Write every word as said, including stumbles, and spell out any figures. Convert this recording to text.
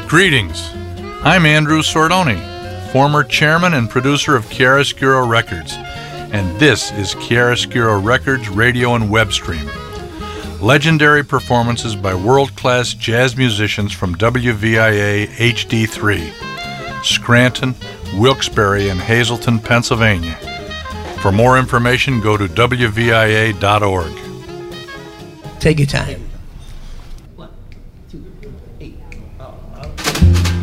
Greetings. I'm Andrew Sordoni, former chairman and producer of Chiaroscuro Records, and this is Chiaroscuro Records radio and web stream. Legendary performances by world-class jazz musicians from W V I A H D three, Scranton, Wilkes-Barre, and Hazleton, Pennsylvania. For more information, go to W V I A dot org. Take your time.